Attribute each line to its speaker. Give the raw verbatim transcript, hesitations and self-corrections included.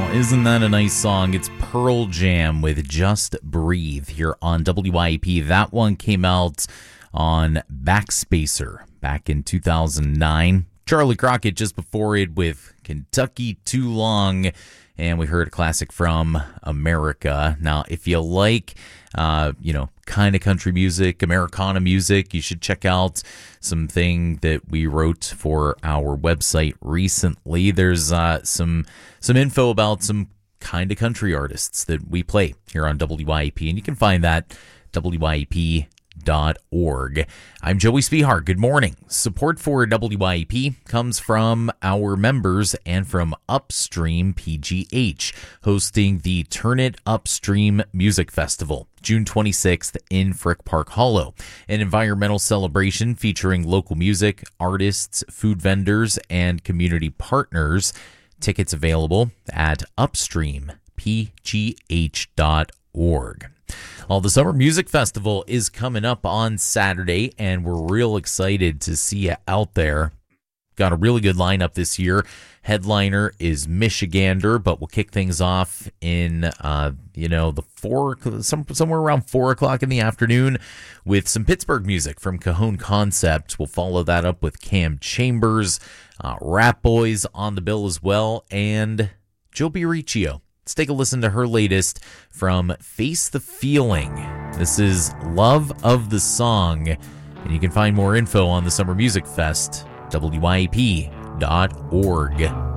Speaker 1: Isn't that a nice song? It's Pearl Jam with Just Breathe here on W I E P. That one came out on Backspacer back in two thousand nine. Charlie Crockett just before it with Kentucky Too Long. And we heard a classic from America. Now, if you like, uh, you know, kind of country music, Americana music, you should check out something that we wrote for our website recently. There's uh, some some info about some kind of country artists that we play here on W I E P, and you can find that W I E P dot org. I'm Joey Spehar. Good morning. Support for W I E P comes from our members and from Upstream P G H, hosting the Turn It Upstream Music Festival, June twenty-sixth in Frick Park Hollow, an environmental celebration featuring local music, artists, food vendors, and community partners. Tickets available at upstream p g h dot org. Well, the Summer Music Festival is coming up on Saturday, and we're real excited to see you out there. Got a really good lineup this year. Headliner is Michigander, but we'll kick things off in, uh, you know, the four, some, somewhere around four o'clock in the afternoon with some Pittsburgh music from Cajon Concept. We'll follow that up with Cam Chambers, uh, Rap Boys on the bill as well, and Joe Riccio. Let's take a listen to her latest from Face the Feeling. This is Love of the Song, and you can find more info on the Summer Music Fest, W I E P dot org.